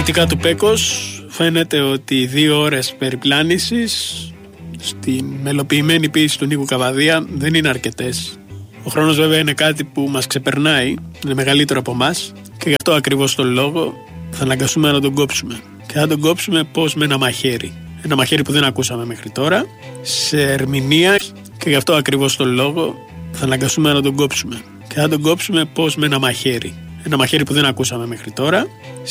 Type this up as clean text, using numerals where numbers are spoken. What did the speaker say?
αναλυτικά του Πέκος φαίνεται ότι οι 2 ώρες περιπλάνησης στην μελοποιημένη ποίηση του Νίκου Καβαδία δεν είναι αρκετές. Ο χρόνος βέβαια είναι κάτι που μας ξεπερνάει, είναι μεγαλύτερο από εμάς και γι' αυτό ακριβώς τον λόγο θα αναγκαστούμε να τον κόψουμε. Και θα τον κόψουμε πώς? Με ένα μαχαίρι. Ένα μαχαίρι που δεν ακούσαμε μέχρι τώρα, σε ερμηνεία, και γι' αυτό ακριβώς τον λόγο θα αναγκαστούμε να τον κόψουμε. Και θα τον κόψουμε πώς? Με ένα μαχαίρι. Ένα μαχαίρι που δεν ακούσαμε μέχρι τώρα,